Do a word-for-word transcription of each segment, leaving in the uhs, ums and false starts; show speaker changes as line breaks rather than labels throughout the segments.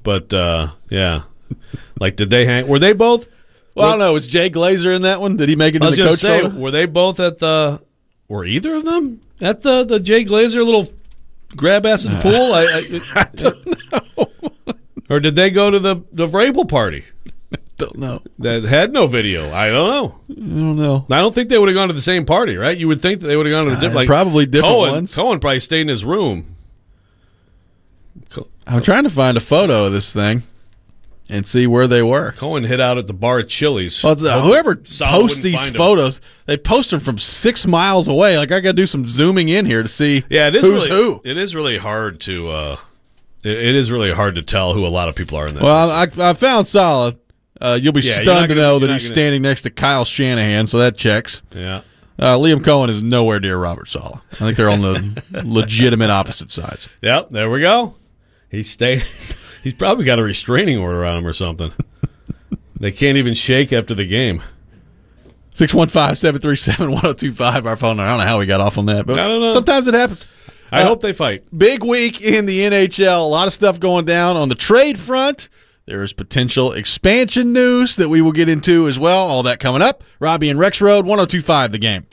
But, uh, yeah. Like, did they hang? Were they both?
Well, I don't know. Was Jay Glazer in that one? Did he make it
I
in
was
the
going to
coach
say,
photo?
were they both at the, were either of them at the, the Jay Glazer little grab ass at the pool? I, I,
I don't know.
Or did they go to the, the Vrabel party?
Don't know.
That had no video. I don't know.
I don't know.
I don't think they would have gone to the same party, right? You would think that they would have gone to a different,
Uh,
like
probably different
Cohen,
ones.
Cohen probably stayed in his room. Co-
I'm trying to find a photo of this thing and see where they were.
Cohen hit out at the bar at Chili's.
Well, the, whoever
Sal
posts
wouldn't
these
find him.
photos, they post them from six miles away. Like, I got to do some zooming in here to see
Yeah, it is
who's
really,
who.
It is really hard to. Uh, it, it is really hard to tell who a lot of people are in that.
Well, I, I found Saleh. Uh, you'll be
Yeah, you're
stunned
not
to
gonna-
know
you're
that
not
he's
gonna-
standing next to Kyle Shanahan, so that checks.
yeah.
Uh, Liam Cohen is nowhere near Robert Saleh. I think they're on the legitimate opposite sides.
Yep. There we go. He stayed. He's probably got a restraining order on him or something. They can't even shake after the game.
six one five, seven three seven, one oh two five, our phone number. I don't know how we got off on that, but
I don't know.
sometimes it happens.
I
Uh,
hope they fight.
Big week in the N H L. A lot of stuff going down on the trade front. There is potential expansion news that we will get into as well. All that coming up. Robbie and Rex Road, one oh two five The Game.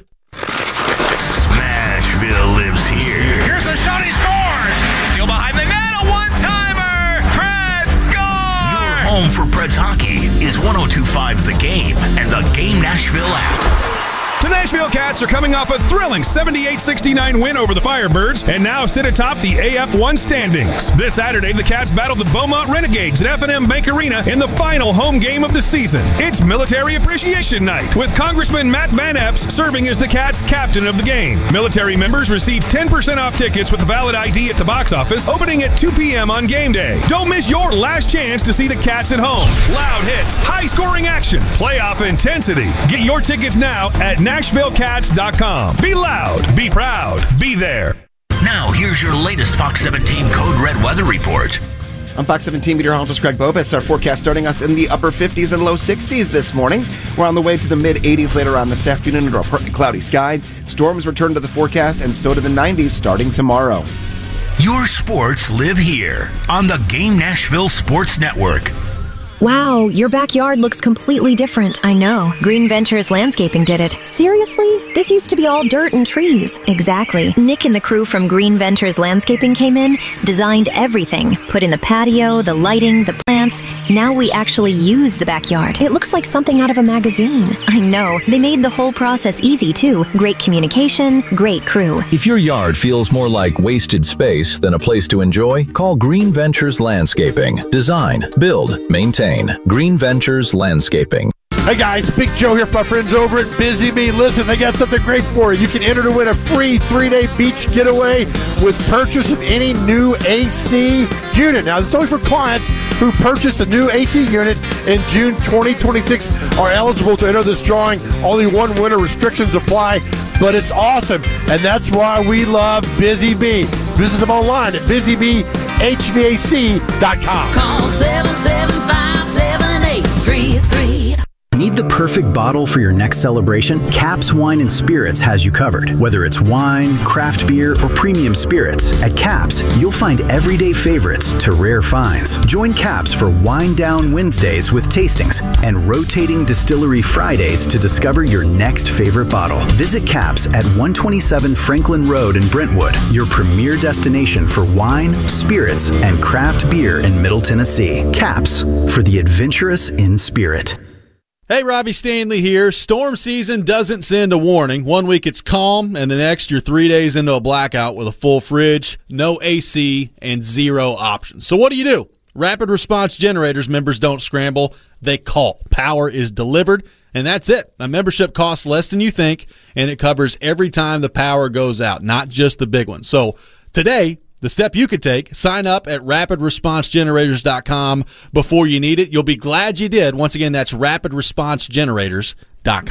Smashville lives here.
Here's a shot, he scores! Still behind the net, a one-timer! Preds score!
Your home for Preds hockey is one oh two five The Game and the Game Nashville app.
The Nashville Cats are coming off a thrilling seventy-eight sixty-nine win over the Firebirds and now sit atop the A F one standings. This Saturday, the Cats battle the Beaumont Renegades at F and M Bank Arena in the final home game of the season. It's Military Appreciation Night, with Congressman Matt Van Epps serving as the Cats' captain of the game. Military members receive ten percent off tickets with a valid I D at the box office, opening at two p.m. on game day. Don't miss your last chance to see the Cats at home. Loud hits, high-scoring action, playoff intensity. Get your tickets now at Nashville Cats dot com. Be loud, be proud, be there.
Now, here's your latest Fox seventeen Code Red weather report.
I'm Fox seventeen meteorologist Greg Bobus. Our forecast starting us in the upper fifties and low sixties this morning. We're on the way to the mid-eighties later on this afternoon under a partly cloudy sky. Storms return to the forecast, and so to the nineties starting tomorrow.
Your sports live here on the Game Nashville Sports Network.
Wow, your backyard looks completely different. I know. Green Ventures Landscaping did it. Seriously? This used to be all dirt and trees. Exactly. Nick and the crew from Green Ventures Landscaping came in, designed everything, put in the patio, the lighting, the plants. Now we actually use the backyard. It looks like something out of a magazine. I know. They made the whole process easy, too. Great communication, great crew.
If your yard feels more like wasted space than a place to enjoy, call Green Ventures Landscaping. Design, build, maintain. Green Ventures Landscaping.
Hey guys, Big Joe here from my friends over at Busy Bee. Listen, they got something great for you. You can enter to win a free three-day beach getaway with purchase of any new A C unit. Now, this is only for clients who purchase a new A C unit in June twenty twenty-six are eligible to enter this drawing. Only one winner. Restrictions apply, but it's awesome, and that's why we love Busy Bee. Visit them online at busy bee h v a c dot com.
Call seven seven five, seven eight three three.
Need the perfect bottle for your next celebration? Caps Wine and Spirits has you covered. Whether it's wine, craft beer, or premium spirits, at Caps, you'll find everyday favorites to rare finds. Join Caps for Wine Down Wednesdays with tastings and rotating distillery Fridays to discover your next favorite bottle. Visit Caps at one twenty-seven Franklin Road in Brentwood, your premier destination for wine, spirits, and craft beer in Middle Tennessee. Caps, for the adventurous in spirit.
Hey, Robbie Stanley here. Storm season doesn't send a warning. One week it's calm, and the next you're three days into a blackout with a full fridge, no A C, and zero options. So what do you do? Rapid Response Generators members don't scramble. They call. Power is delivered, and that's it. A membership costs less than you think, and it covers every time the power goes out, not just the big one. So today, the step you could take, sign up at rapid response generators dot com before you need it. You'll be glad you did. Once again, that's rapid response generators dot com.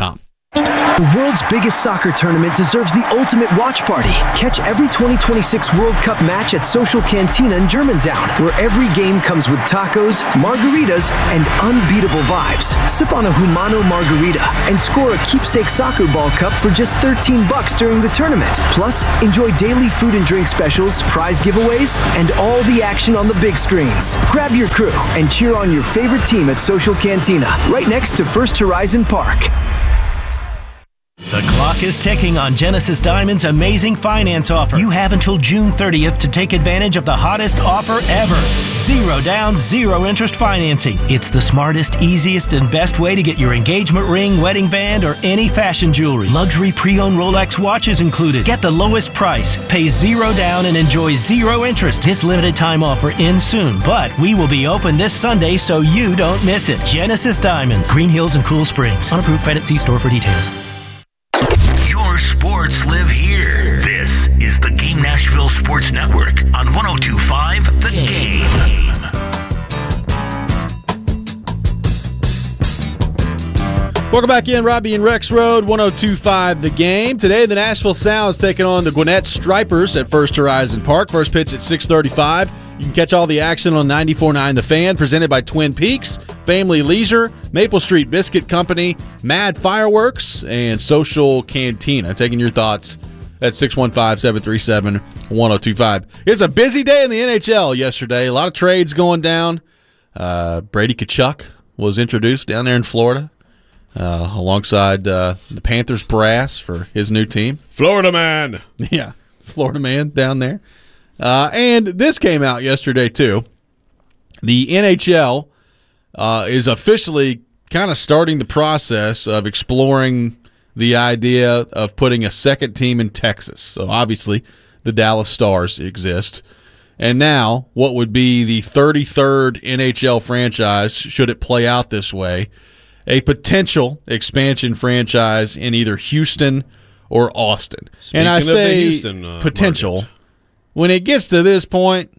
The world's biggest soccer tournament deserves the ultimate watch party. Catch every twenty twenty-six World Cup match at Social Cantina in Germantown, where every game comes with tacos, margaritas, and unbeatable vibes. Sip on a Humano margarita and score a keepsake soccer ball cup for just thirteen bucks during the tournament. Plus, enjoy daily food and drink specials, prize giveaways, and all the action on the big screens. Grab your crew and cheer on your favorite team at Social Cantina, right next to First Horizon Park.
The clock is ticking on Genesis Diamond's amazing finance offer. You have until June thirtieth to take advantage of the hottest offer ever. Zero down, zero interest financing. It's the smartest, easiest, and best way to get your engagement ring, wedding band, or any fashion jewelry. Luxury pre-owned Rolex watches included. Get the lowest price, pay zero down, and enjoy zero interest. This limited time offer ends soon, but we will be open this Sunday so you don't miss it. Genesis Diamonds, Green Hills and Cool Springs. On approved credit, see store for details.
Your sports live here. This is the Game Nashville Sports Network on one oh two point five The Game.
Welcome back in, Robbie and Rex Road, one oh two point five The Game. Today, the Nashville Sounds taking on the Gwinnett Stripers at First Horizon Park. First pitch at six thirty-five. You can catch all the action on ninety-four point nine The Fan, presented by Twin Peaks, Family Leisure, Maple Street Biscuit Company, Mad Fireworks, and Social Cantina. Taking your thoughts at six one five, seven three seven, one oh two five. It's a busy day in the N H L yesterday. A lot of trades going down. Uh, Brady Tkachuk was introduced down there in Florida. Uh, alongside uh, the Panthers brass for his new team.
Florida man.
Yeah, Florida man down there. Uh, and this came out yesterday, too. The N H L uh, is officially kind of starting the process of exploring the idea of putting a second team in Texas. So, obviously, the Dallas Stars exist. And now, what would be the thirty-third N H L franchise, should it play out this way, a potential expansion franchise in either Houston or Austin.
Speaking
and I
of the
say
Houston, uh,
potential.
market.
When it gets to this point,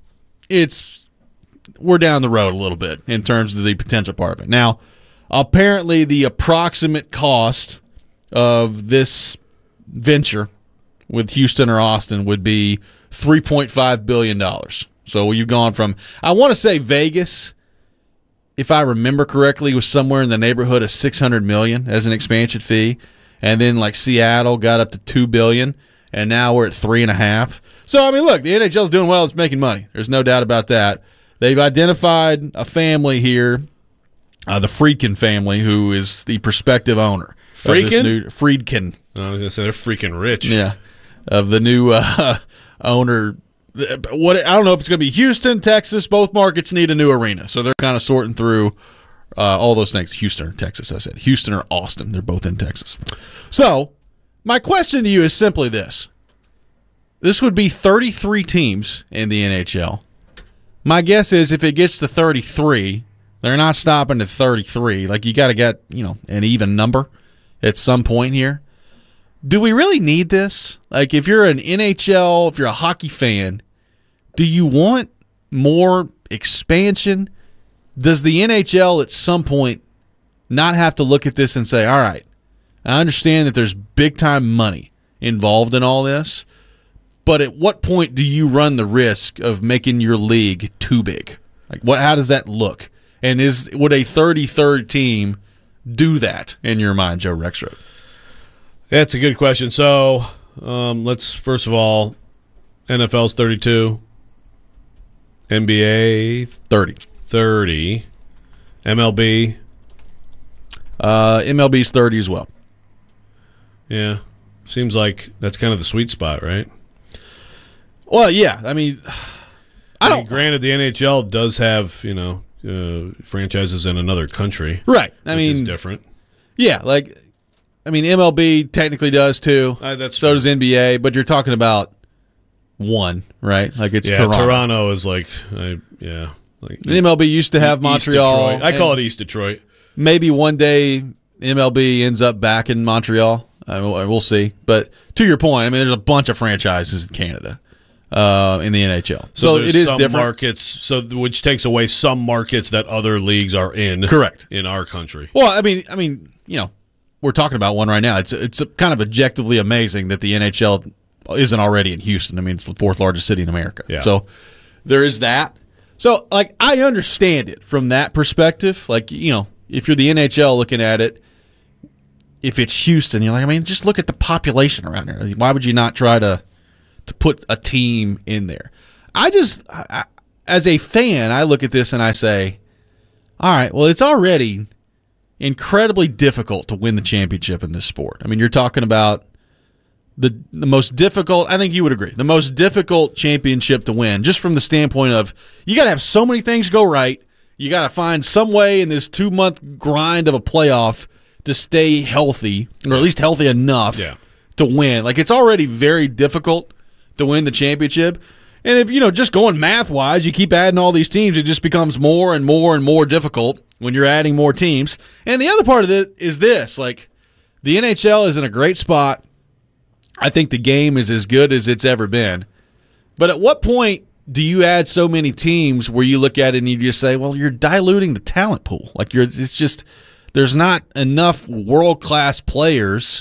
it's we're down the road a little bit in terms of the potential part of it. Now, apparently the approximate cost of this venture with Houston or Austin would be three point five billion dollars. So you've gone from, I want to say Vegas, if I remember correctly, was somewhere in the neighborhood of six hundred million dollars as an expansion fee, and then like Seattle got up to two billion dollars, and now we're at three and a half. So I mean, look, the N H L is doing well; it's making money. There's no doubt about that. They've identified a family here, uh, the Friedkin family, who is the prospective owner.
Friedkin?
New, Friedkin.
I was going to say they're freaking rich.
Yeah, of the new uh, owner. What I don't know if it's going to be Houston, Texas. Both markets need a new arena, so they're kind of sorting through uh, all those things. Houston or Texas, I said. Houston or Austin. They're both in Texas. So my question to you is simply this. This would be thirty-three teams in the N H L. My guess is if it gets to thirty-three, they're not stopping at thirty-three. Like, you got to get, you know, an even number at some point here. Do we really need this? Like, if you're an N H L, if you're a hockey fan, do you want more expansion? Does the N H L at some point not have to look at this and say, all right, I understand that there's big-time money involved in all this, but at what point do you run the risk of making your league too big? Like, what? How does that look? And is would a thirty-third team do that in your mind, Joe Rexroad?
That's a good question. So um, let's, first of all, N F L's thirty-two, N B A
thirty,
thirty, M L B,
uh, M L B's thirty as well.
Yeah, seems like that's kind of the sweet spot, right?
Well, yeah. I mean, I don't.
I mean, granted, the N H L does have, you know, uh, franchises in another country,
right? I
which
mean,
is different.
Yeah, like. I mean, M L B technically does too.
Uh, that's
so
true.
does N B A, but you're talking about one, right? Like it's
yeah,
Toronto.
Toronto is like, I, yeah. Like,
the M L B used to have
East
Montreal.
Detroit. I call it East Detroit.
Maybe one day M L B ends up back in Montreal. Uh, we'll see. But to your point, I mean, there's a bunch of franchises in Canada uh, in the N H L.
So,
So, it is
some
different.
markets, so which takes away some markets that other leagues are in.
Correct.
In our country.
Well, I mean, I mean, you know, we're talking about one right now. It's it's kind of objectively amazing that the N H L isn't already in Houston. I mean, it's the fourth largest city in America.
Yeah.
So there is that. So, like, I understand it from that perspective. Like, you know, if you're the N H L looking at it, if it's Houston, you're like, I mean, just look at the population around there. Why would you not try to to put a team in there? I just, I, as a fan, I look at this and I say, all right, well, it's already incredibly difficult to win the championship in this sport. I mean, you're talking about the the most difficult, I think you would agree, the most difficult championship to win, just from the standpoint of you got to have so many things go right. You got to find some way in this two-month grind of a playoff to stay healthy, or at least healthy enough
yeah.
to win. Like, it's already very difficult to win the championship. And if, you know, just going math-wise, you keep adding all these teams, it just becomes more and more and more difficult when you're adding more teams. And the other part of it is this, like, the N H L is in a great spot. I think the game is as good as it's ever been. But at what point do you add so many teams where you look at it and you just say, well, you're diluting the talent pool? Like, you're, it's just, there's not enough world-class players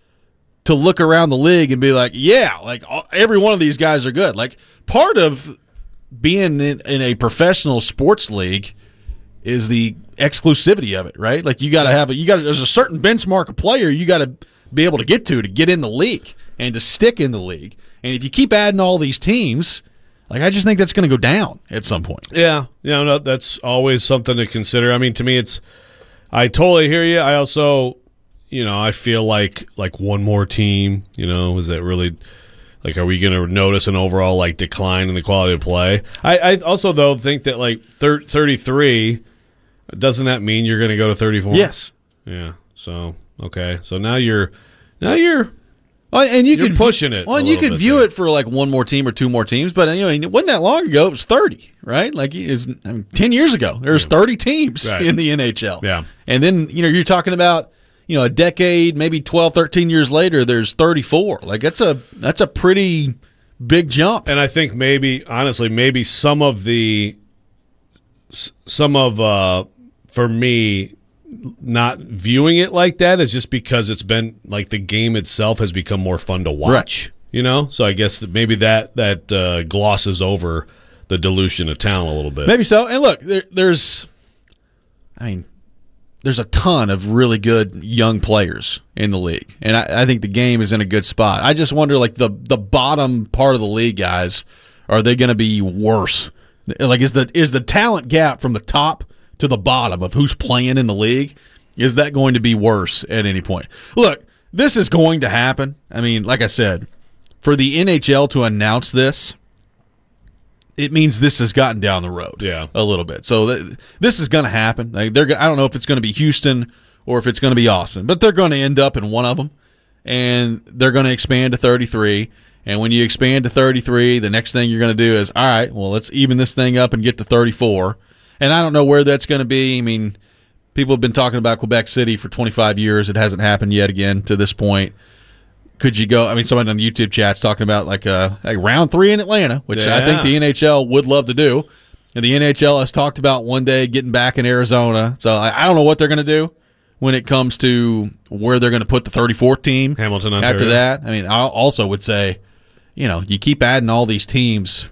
to look around the league and be like, yeah, like every one of these guys are good. Like, part of being in, in a professional sports league is the exclusivity of it, right? Like, you got to have a, you got there's a certain benchmark of player you got to be able to get to to get in the league and to stick in the league. And if you keep adding all these teams, like, I just think that's going to go down at some point.
Yeah, you know, no, that's always something to consider. I mean, to me, it's, I totally hear you. I also, you know, I feel like like one more team, you know, is that really, like, are we going to notice an overall, like, decline in the quality of play? I, I also, though, think that, like, thir- thirty-three, doesn't that mean you're going to go to thirty-four?
Yes.
Yeah, so, okay. So now you're, now you're,
well, and you
you're
could
pushing it.
Well, and you could view there. it for, like, one more team or two more teams, but, you know, it wasn't that long ago. It was thirty, right? Like, it was, I mean, ten years ago, there was thirty teams
right.
in the N H L.
Yeah.
And then, you know, you're talking about, you know, a decade, maybe twelve, thirteen years later, there's thirty-four. Like, that's a that's a pretty big jump.
And I think maybe, honestly, maybe some of the, some of, uh, for me, not viewing it like that is just because it's been, like, the game itself has become more fun to watch.
Right.
You know? So I guess that maybe that, that uh, glosses over the dilution of talent a little bit.
Maybe so. And look, there, there's, I mean, there's a ton of really good young players in the league, and I, I think the game is in a good spot. I just wonder, like, the the bottom part of the league guys, are they going to be worse? Like, is the is the talent gap from the top to the bottom of who's playing in the league, is that going to be worse at any point? Look, this is going to happen. I mean, like I said, for the N H L to announce this, it means this has gotten down the road
yeah.
a little bit. So th- this is going to happen. Like, they're, I don't know if it's going to be Houston or if it's going to be Austin, but they're going to end up in one of them, and they're going to expand to thirty-three. And when you expand to thirty-three, the next thing you're going to do is, all right, well, let's even this thing up and get to thirty-four. And I don't know where that's going to be. I mean, people have been talking about Quebec City for twenty-five years. It hasn't happened yet again to this point. Could you go? I mean, somebody on the YouTube chat's talking about like a, like round three in Atlanta, which
yeah.
I think the N H L would love to do. And the N H L has talked about one day getting back in Arizona. So I, I don't know what they're going to do when it comes to where they're going to put the thirty-fourth team.
Hamilton, Ontario.
After that, I mean, I also would say, you know, you keep adding all these teams.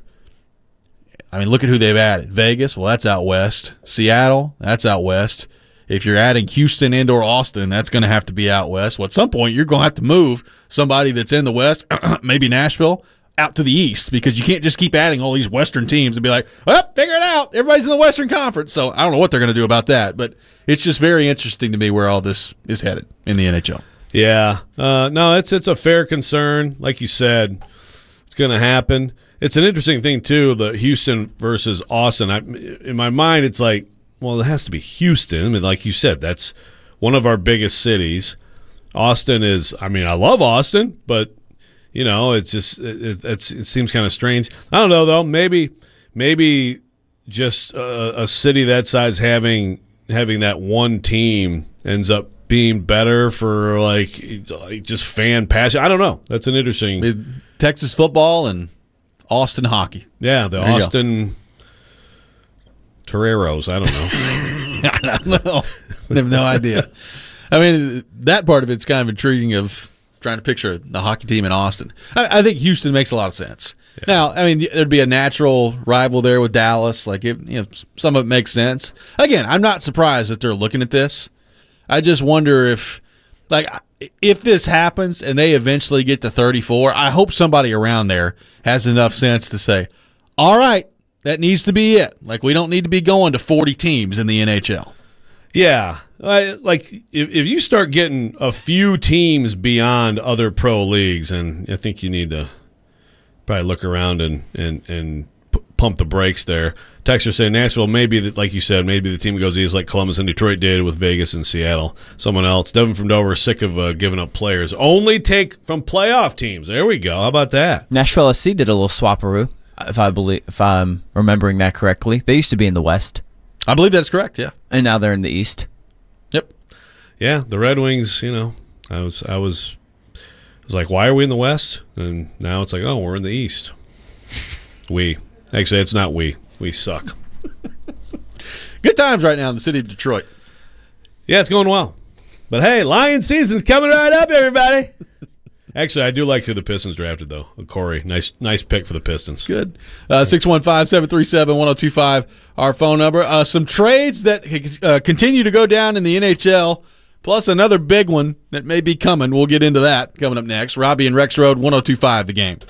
I mean, look at who they've added. Vegas, well, that's out west. Seattle, that's out west. If you're adding Houston and or Austin, that's going to have to be out west. Well, at some point, you're going to have to move somebody that's in the west, maybe Nashville, out to the east, because you can't just keep adding all these western teams and be like, well, figure it out. Everybody's in the Western Conference. So I don't know what they're going to do about that, but it's just very interesting to me where all this is headed in the N H L.
Yeah. Uh, no, it's it's a fair concern. Like you said, it's going to happen. It's an interesting thing, too, the Houston versus Austin. I, in my mind, it's like, well, it has to be Houston. I mean, like you said, that's one of our biggest cities. Austin is, I mean, I love Austin, but, you know, it's just, it, it's, it seems kind of strange. I don't know, though. Maybe maybe just a, a city that size having having that one team ends up being better for, like, like just fan passion. I don't know. That's an interesting.
Texas football and Austin hockey.
Yeah, the there Austin Toreros. I don't know.
I don't know. I have no idea. I mean, that part of it's kind of intriguing of trying to picture the hockey team in Austin. I, I think Houston makes a lot of sense. Yeah. Now, I mean, there'd be a natural rival there with Dallas. Like, it, you know, some of it makes sense. Again, I'm not surprised that they're looking at this. I just wonder if, like, if this happens and they eventually get to thirty-four, I hope somebody around there has enough sense to say, all right, that needs to be it. Like, we don't need to be going to forty teams in the N H L.
Yeah. Like, if, if you start getting a few teams beyond other pro leagues, and I think you need to probably look around and, and, and p- pump the brakes there. Texter saying Nashville, maybe, the, like you said, maybe the team goes east like Columbus and Detroit did with Vegas and Seattle. Someone else. Devin from Dover, sick of uh, giving up players. Only take from playoff teams. There we go. How about that?
Nashville S C did a little swapperoo, if I believe, if I'm remembering that correctly. They used to be in the West.
I believe that's correct, yeah.
And now they're in the East.
Yep.
Yeah, the Red Wings, you know, I was, I was, I was like, why are we in the West? And now it's like, oh, we're in the East. We. Actually, it's not we. We suck.
Good times right now in the city of Detroit.
Yeah, it's going well. But hey, Lion season's coming right up, everybody. Actually, I do like who the Pistons drafted, though. Corey, nice nice pick for the Pistons.
Good. Uh, six one five, seven three seven, one oh two five, our phone number. Uh, some trades that uh, continue to go down in the N H L, plus another big one that may be coming. We'll get into that coming up next. Robbie and Rex Road, one oh two five, The Game.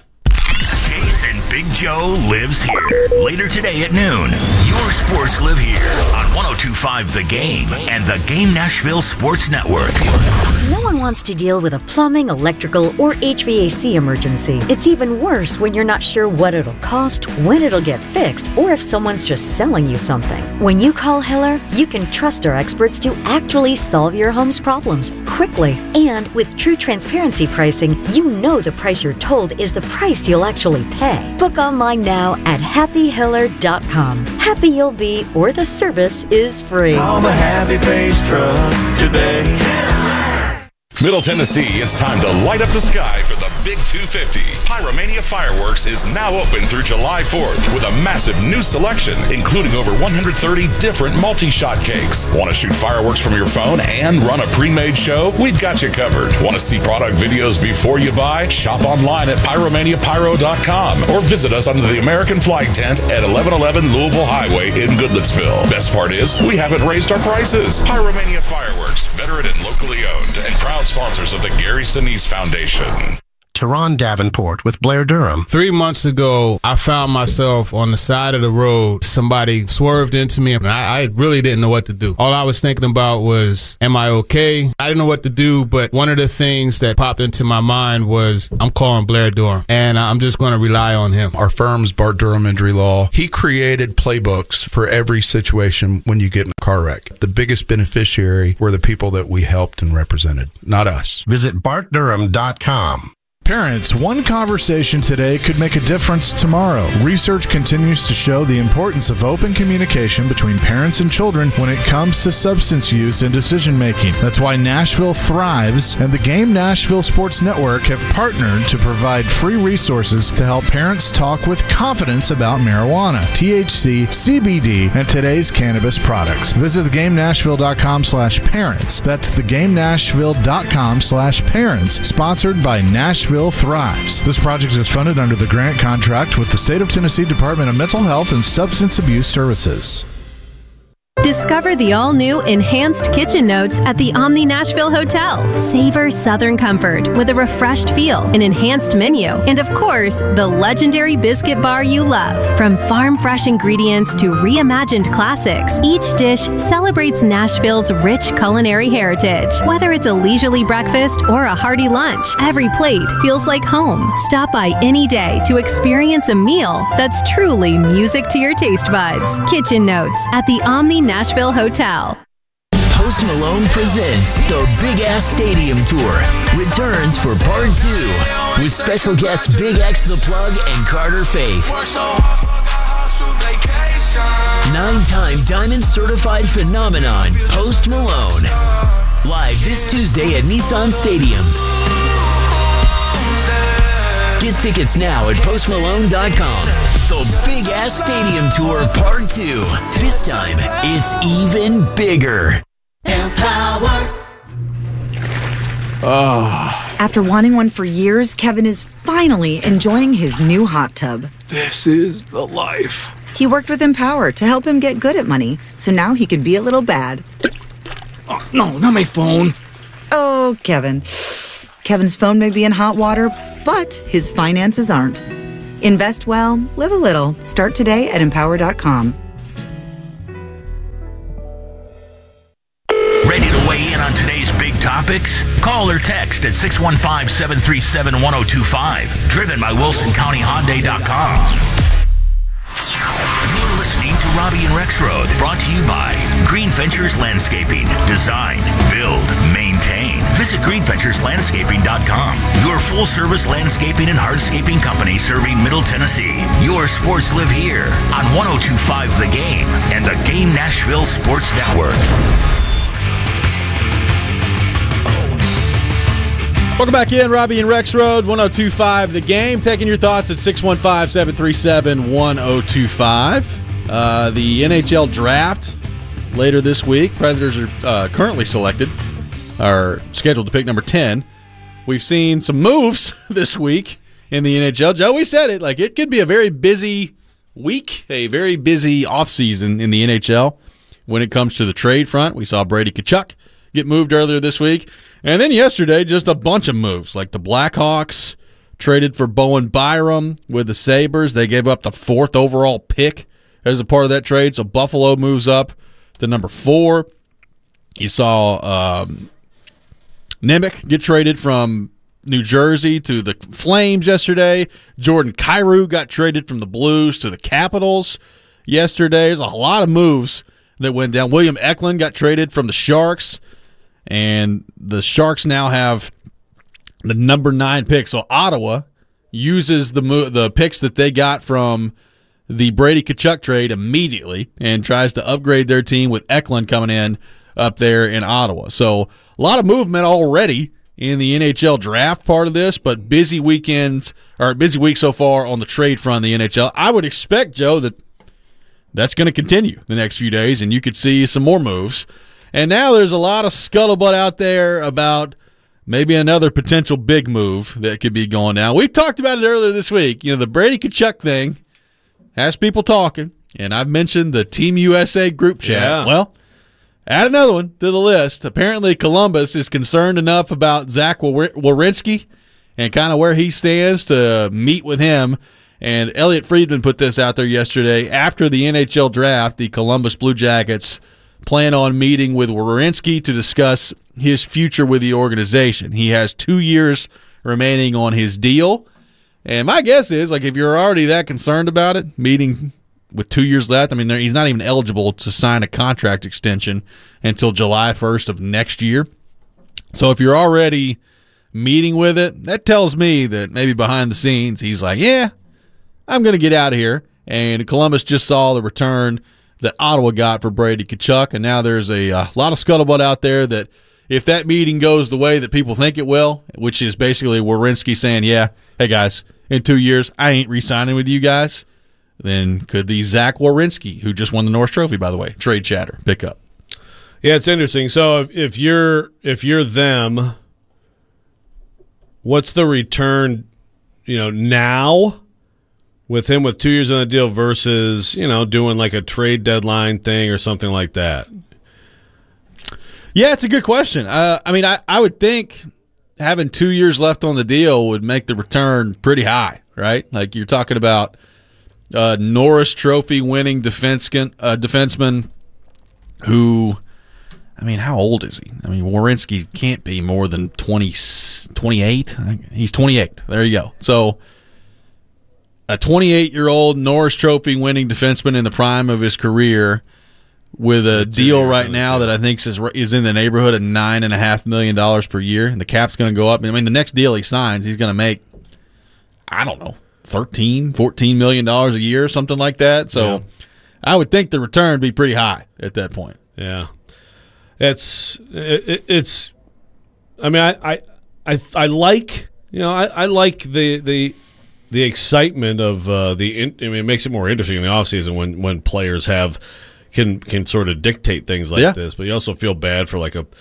Jason Big Joe lives here. Later today at noon, your sports live here on one oh two five The Game and the Game Nashville Sports Network.
No one wants to deal with a plumbing, electrical, or H V A C emergency. It's even worse when you're not sure what it'll cost, when it'll get fixed, or if someone's just selling you something. When you call Hiller, you can trust our experts to actually solve your home's problems quickly. And with true transparency pricing, you know the price you're told is the price you'll actually pay. Book online now at happy hiller dot com. Happy you'll be, or the service is free.
Call the Happy Face Truck today.
Middle Tennessee, it's time to light up the sky for the Big two fifty. Pyromania Fireworks is now open through July fourth with a massive new selection, including over one hundred thirty different multi-shot cakes. Want to shoot fireworks from your phone and run a pre-made show? We've got you covered. Want to see product videos before you buy? Shop online at pyromania pyro dot com or visit us under the American flag tent at eleven eleven Louisville Highway in Goodlettsville. Best part is, we haven't raised our prices. Pyromania Fireworks, veteran and locally owned, and proud sponsors of the Gary Sinise Foundation.
Teron Davenport with Blair Durham.
Three months ago, I found myself on the side of the road. Somebody swerved into me, and I, I really didn't know what to do. All I was thinking about was, am I okay? I didn't know what to do, but one of the things that popped into my mind was, I'm calling Blair Durham, and I'm just going to rely on him.
Our firm's Bart Durham Injury Law. He created playbooks for every situation when you get in a car wreck. The biggest beneficiary were the people that we helped and represented, not us.
Visit bart durham dot com.
Parents, one conversation today could make a difference tomorrow. Research continues to show the importance of open communication between parents and children when it comes to substance use and decision making. That's why Nashville Thrives and the Game Nashville Sports Network have partnered to provide free resources to help parents talk with confidence about marijuana, T H C, C B D, and today's cannabis products. Visit the game nashville dot com slash parents. That's the game nashville dot com slash parents, sponsored by Nashville Thrives. This project is funded under the grant contract with the State of Tennessee Department of Mental Health and Substance Abuse Services.
Discover the all-new Enhanced Kitchen Notes at the Omni Nashville Hotel. Savor Southern comfort with a refreshed feel, an enhanced menu, and of course, the legendary biscuit bar you love. From farm-fresh ingredients to reimagined classics, each dish celebrates Nashville's rich culinary heritage. Whether it's a leisurely breakfast or a hearty lunch, every plate feels like home. Stop by any day to experience a meal that's truly music to your taste buds. Kitchen Notes at the Omni Nashville Hotel.
Post Malone presents the Big Ass Stadium Tour. Returns for part two with special guests Big X the Plug and Carter Faith. Nine-time Diamond Certified Phenomenon, Post Malone. Live this Tuesday at Nissan Stadium. Get tickets now at post malone dot com. The Big Ass Stadium Tour Part two. This time, it's even bigger.
Empower
Oh. After wanting one for years, Kevin is finally enjoying his new hot tub.
This is the life.
He worked with Empower to help him get good at money, so now he can be a little bad.
Oh, no, not my phone.
Oh, Kevin. Kevin's phone may be in hot water, but his finances aren't. Invest well, live a little. Start today at empower dot com.
Ready to weigh in on today's big topics? Call or text at six one five, seven three seven, one oh two five. Driven by Wilson County Hyundai dot com. You're listening to Robbie and Rex Road, brought to you by Green Ventures Landscaping. Design, build, maintain. Visit green ventures landscaping dot com. Your full-service landscaping and hardscaping company serving Middle Tennessee. Your sports live here on one oh two point five The Game and the Game Nashville Sports Network.
Welcome back in, Robbie and Rex Road, one oh two point five The Game. Taking your thoughts at six one five, seven three seven, one oh two five. Uh, the N H L draft later this week. Predators are uh, currently selected, are scheduled to pick number ten. We've seen some moves this week in the N H L. Joey said it, like it could be a very busy week, a very busy offseason in the N H L when it comes to the trade front. We saw Brady Tkachuk get moved earlier this week. And then yesterday, just a bunch of moves, like the Blackhawks traded for Bowen Byram with the Sabres. They gave up the fourth overall pick as a part of that trade, so Buffalo moves up to number four. You saw um, Nemec get traded from New Jersey to the Flames yesterday. Jordan Kyrou got traded from the Blues to the Capitals yesterday. There's a lot of moves that went down. William Eklund got traded from the Sharks. And the Sharks now have the number nine pick. So Ottawa uses the mo- the picks that they got from the Brady Tkachuk trade immediately and tries to upgrade their team with Eklund coming in up there in Ottawa. So a lot of movement already in the N H L draft part of this, but busy weekends or busy week so far on the trade front in the N H L. I would expect, Joe, that that's going to continue the next few days, and you could see some more moves. And now there's a lot of scuttlebutt out there about maybe another potential big move that could be going down. We talked about it earlier this week. You know, the Brady Tkachuk thing has people talking, and I've mentioned the Team U S A group chat.
Yeah.
Well, add another one to the list. Apparently Columbus is concerned enough about Zach Werenski and kind of where he stands to meet with him. And Elliot Friedman put this out there yesterday. After the N H L draft, the Columbus Blue Jackets plan on meeting with Werenski to discuss his future with the organization. He has two years remaining on his deal. And my guess is, like, if you're already that concerned about it, meeting with two years left, I mean, he's not even eligible to sign a contract extension until July first of next year. So if you're already meeting with it, that tells me that maybe behind the scenes he's like, yeah, I'm going to get out of here. And Columbus just saw the return that Ottawa got for Brady Tkachuk, and now there's a, a lot of scuttlebutt out there that if that meeting goes the way that people think it will, which is basically Werenski saying, yeah, hey guys, in two years, I ain't re-signing with you guys, then could the Zach Werenski, who just won the Norris Trophy, by the way, trade chatter, pick up.
Yeah, it's interesting. So if, if you're if you're them, what's the return, you know, now with him with two years on the deal versus, you know, doing like a trade deadline thing or something like that?
Yeah, it's a good question. Uh, I mean, I, I would think having two years left on the deal would make the return pretty high, right? Like you're talking about uh, Norris Trophy winning defenseman, uh, defenseman who, I mean, how old is he? I mean, Werenski can't be more than twenty, twenty-eight. He's twenty-eight. There you go. So a twenty-eight-year-old Norris Trophy winning defenseman in the prime of his career with a deal right now that I think is is in the neighborhood of nine and a half million dollars per year, and the cap's going to go up. I mean, the next deal he signs, he's going to make, I don't know, thirteen, fourteen million dollars a year, something like that. So, yeah. I would think the return would be pretty high at that point.
Yeah, it's it, it's. I mean, I I I, I like you know I, I like the the. The excitement of uh, the, in, I mean, it makes it more interesting in the offseason when, when players have can can sort of dictate things like
yeah.
this. But you also feel bad for like a,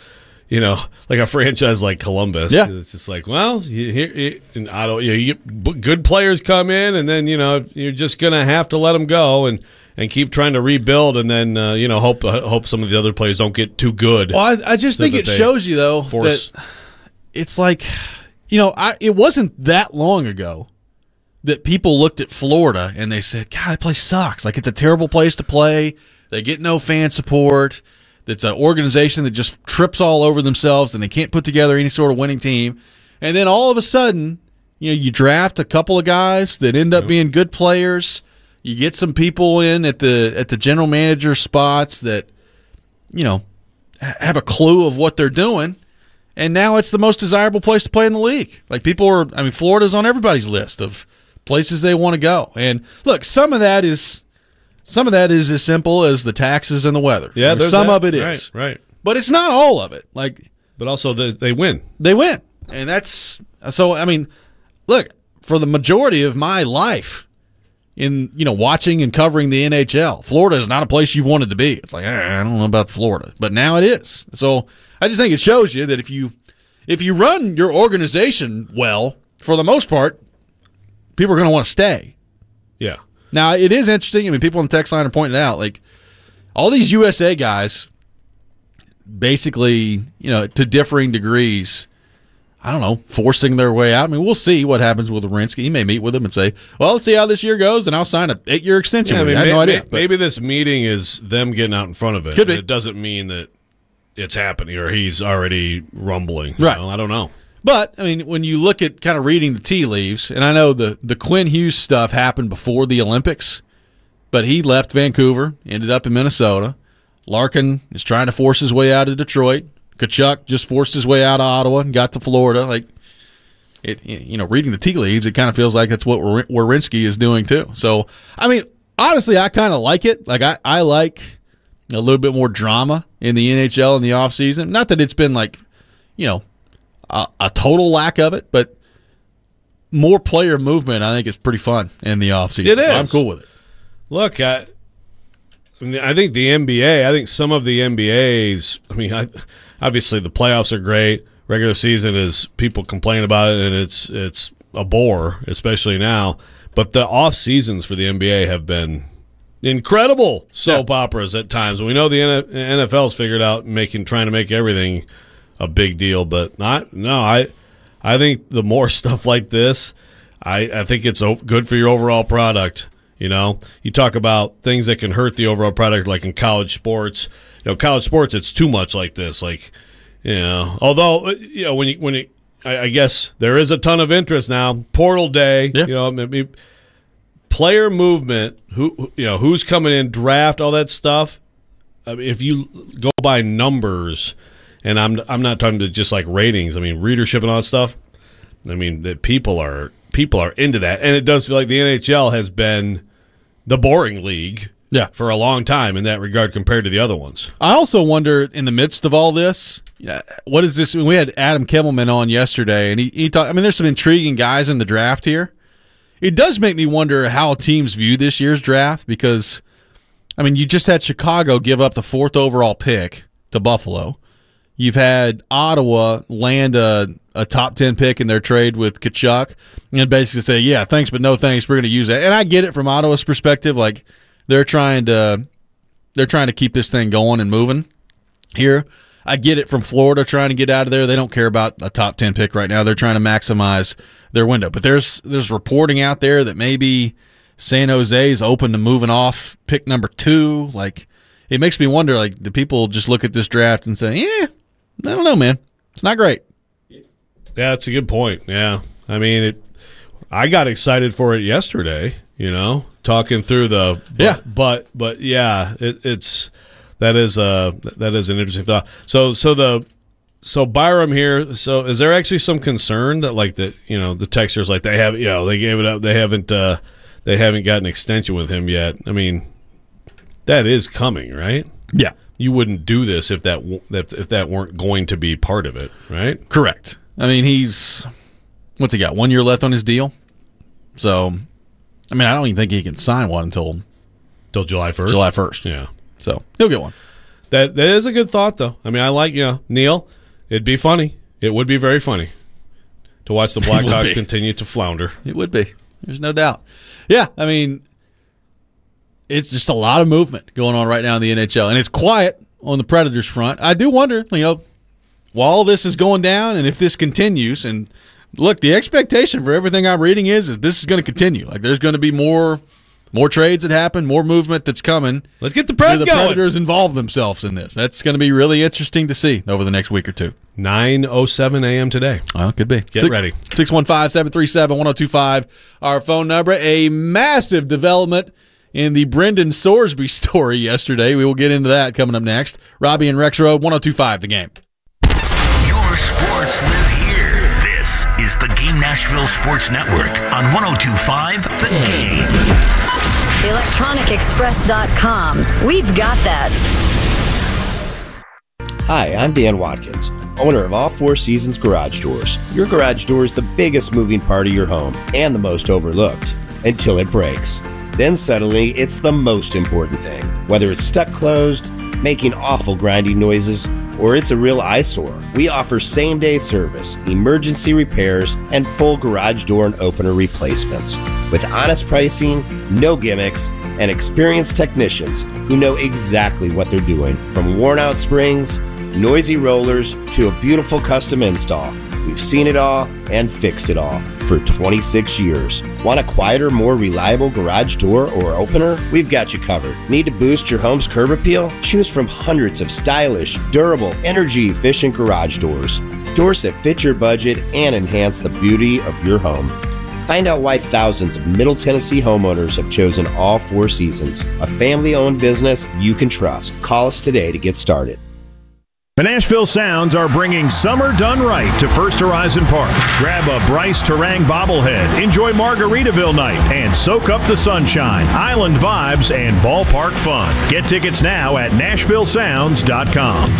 you know, like a franchise like Columbus.
Yeah.
It's just like, well, you, here, in Ottawa, you, you get good players come in, and then, you know, you're just going to have to let them go and, and keep trying to rebuild, and then, uh, you know, hope uh, hope some of the other players don't get too good.
Well, I, I just
so
think it shows you, though,
force.
that it's like, you know, I, it wasn't that long ago that people looked at Florida and they said, God, that place sucks. Like, it's a terrible place to play. They get no fan support. It's an organization that just trips all over themselves and they can't put together any sort of winning team. And then all of a sudden, you know, you draft a couple of guys that end up being good players. You get some people in at the at the general manager spots that, you know, have a clue of what they're doing. And now it's the most desirable place to play in the league. Like, people are, I mean, Florida's on everybody's list of places they want to go. And look, some of that is some of that is as simple as the taxes and the weather.
Yeah,
Or some
that.
of it is.
Right, right.
But it's not all of it. Like,
but also they, they win.
They win. And that's so I mean, look, for the majority of my life in, you know, watching and covering the N H L, Florida is not a place you've wanted to be. It's like, eh, I don't know about Florida, but now it is. So I just think it shows you that if you if you run your organization well, for the most part, people are going to want to stay.
Yeah.
Now, it is interesting. I mean, people on the text line are pointing out, like, all these U S A guys, basically, you know, to differing degrees, I don't know, forcing their way out. I mean, we'll see what happens with Werenski. He may meet with him and say, well, let's see how this year goes, and I'll sign an eight-year extension
Yeah, I
with
mean,
you. I have
may,
no idea.
may- maybe this meeting is them getting out in front of it.
Could be.
It doesn't mean that it's happening or he's already rumbling. you
Right.
know? I don't know.
But, I mean, when you look at kind of reading the tea leaves, and I know the, the Quinn Hughes stuff happened before the Olympics, but he left Vancouver, ended up in Minnesota. Larkin is trying to force his way out of Detroit. Kachuk just forced his way out of Ottawa and got to Florida. Like, it, you know, reading the tea leaves, it kind of feels like that's what Werenski is doing too. So, I mean, honestly, I kind of like it. Like, I, I like a little bit more drama in the N H L in the offseason. Not that it's been like, you know, a, a total lack of it, but more player movement, I think, is pretty fun in the offseason.
It is.
So I'm cool with it.
Look, I, I, mean, I think the N B A, I think some of the N B As, I mean, I, obviously the playoffs are great. Regular season is, people complain about it, and it's it's a bore, especially now. But the off seasons for the N B A have been incredible soap operas at times. We know the N F L's figured out making trying to make everything a big deal, but not no. I I think the more stuff like this, I I think it's o- good for your overall product. You know, you talk about things that can hurt the overall product, like in college sports. You know, college sports, it's too much like this. Like, you know, although you know when you when it, I, I guess there is a ton of interest now. Portal day, you know, maybe player movement. Who you know who's coming in, draft, all that stuff. I mean, if you go by numbers, and I'm I'm not talking to just like ratings. I mean, readership and all that stuff. I mean, that people are people are into that, and it does feel like the N H L has been the boring league,
yeah,
for a long time in that regard compared to the other ones.
I also wonder, in the midst of all this, yeah, what is this? We had Adam Kimmelman on yesterday, and he, he talked. I mean, there's some intriguing guys in the draft here. It does make me wonder how teams view this year's draft because, I mean, you just had Chicago give up the fourth overall pick to Buffalo. You've had Ottawa land a, a top ten pick in their trade with Kachuk and basically say, yeah, thanks, but no thanks. We're going to use that. And I get it from Ottawa's perspective. Like, they're trying to they're trying to keep this thing going and moving here. I get it from Florida trying to get out of there. They don't care about a top ten pick right now. They're trying to maximize their window. But there's there's reporting out there that maybe San Jose is open to moving off pick number two. Like, it makes me wonder, like, do people just look at this draft and say, yeah, I don't know, man. It's not great.
Yeah, that's a good point. Yeah. I mean, it. I got excited for it yesterday, you know, talking through the but,
yeah.
But but yeah, it, it's that is a that is an interesting thought. So so the so Byram here. So is there actually some concern that like the you know the texters like they have you know they gave it up they haven't uh, they haven't got an extension with him yet. I mean, that is coming, right?
Yeah.
You wouldn't do this if that w- if, if that weren't going to be part of it, right?
Correct. I mean, he's what's he got? One year left on his deal. So, I mean, I don't even think he can sign one until
till July first.
July first.
Yeah.
So he'll get one.
That that is a good thought, though. I mean, I like you know Neil. It'd be funny. It would be very funny to watch the Blackhawks continue to flounder.
It would be. There's no doubt. Yeah, I mean, it's just a lot of movement going on right now in the N H L, and it's quiet on the Predators front. I do wonder, you know, while all this is going down and if this continues, and look, the expectation for everything I'm reading is that this is going to continue. Like, there's going to be more more trades that happen, more movement that's coming.
Let's get the Preds
the
going.
The Predators involve themselves in this. That's going to be really interesting to see over the next week or two.
nine oh seven a.m. today.
Well, could be.
Get ready.
six one five, seven three seven, one oh two five, our phone number. A massive development in the Brendan Sorsby story yesterday. We will get into that coming up next. Robbie and Rex Road, one oh two five, The Game.
Your sports live here. This is the Game Nashville Sports Network on one oh two five The Game.
electronic express dot com. We've got that.
Hi, I'm Dan Watkins, owner of All Four Seasons Garage Doors. Your garage door is the biggest moving part of your home and the most overlooked until it breaks. Then suddenly, it's the most important thing. Whether it's stuck closed, making awful grinding noises, or it's a real eyesore, we offer same-day service, emergency repairs, and full garage door and opener replacements. With honest pricing, no gimmicks, and experienced technicians who know exactly what they're doing. From worn-out springs, noisy rollers, to a beautiful custom install, we've seen it all and fixed it all for twenty-six years. Want a quieter, more reliable garage door or opener? We've got you covered. Need to boost your home's curb appeal? Choose from hundreds of stylish, durable, energy-efficient garage doors. Doors that fit your budget and enhance the beauty of your home. Find out why thousands of Middle Tennessee homeowners have chosen All Four Seasons, a family-owned business you can trust. Call us today to get started.
The Nashville Sounds are bringing summer done right to First Horizon Park. Grab a Bryce Terang bobblehead, enjoy Margaritaville night, and soak up the sunshine, island vibes, and ballpark fun. Get tickets now at nashville sounds dot com.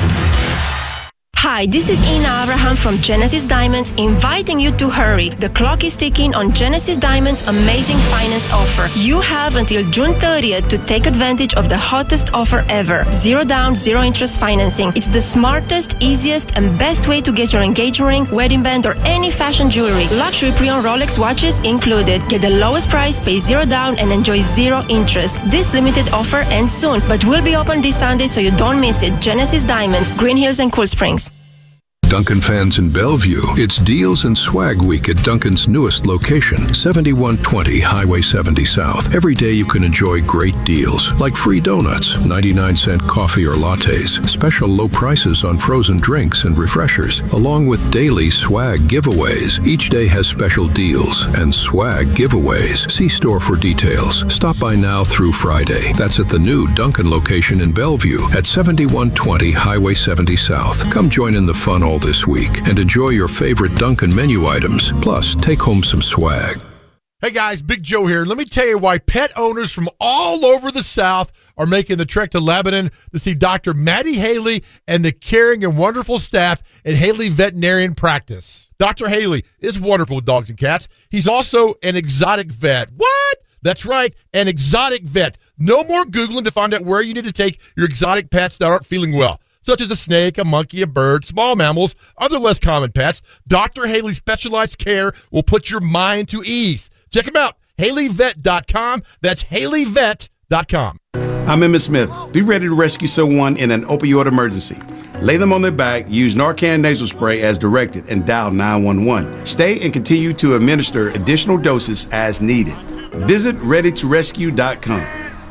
Hi, this is Ina Abraham from Genesis Diamonds, inviting you to hurry. The clock is ticking on Genesis Diamonds' amazing finance offer. You have until June thirtieth to take advantage of the hottest offer ever. Zero down, zero interest financing. It's the smartest, easiest, and best way to get your engagement ring, wedding band, or any fashion jewelry. Luxury pre-owned Rolex watches included. Get the lowest price, pay zero down, and enjoy zero interest. This limited offer ends soon, but will be open this Sunday, so you don't miss it. Genesis Diamonds, Green Hills and Cool Springs.
Duncan fans in Bellevue, it's Deals and Swag Week at Duncan's newest location, seventy-one twenty Highway seventy South. Every day you can enjoy great deals, like free donuts, ninety-nine cent coffee or lattes, special low prices on frozen drinks and refreshers, along with daily swag giveaways. Each day has special deals and swag giveaways. See store for details. Stop by now through Friday. That's at the new Duncan location in Bellevue at seventy-one twenty Highway seventy South. Come join in the fun all this week and enjoy your favorite Dunkin' menu items. Plus, take home some swag.
Hey guys, Big Joe here. Let me tell you why pet owners from all over the South are making the trek to Lebanon to see Doctor Maddie Haley and the caring and wonderful staff at Haley Veterinarian Practice. Doctor Haley is wonderful with dogs and cats. He's also an exotic vet. What? That's right, an exotic vet. No more Googling to find out where you need to take your exotic pets that aren't feeling well, such as a snake, a monkey, a bird, small mammals, other less common pets. Doctor Haley's specialized care will put your mind to ease. Check him out, Haley Vet dot com. That's Haley Vet dot com.
I'm Emmett Smith. Be ready to rescue someone in an opioid emergency. Lay them on their back, use Narcan nasal spray as directed, and dial nine one one. Stay and continue to administer additional doses as needed. Visit ready to rescue dot com.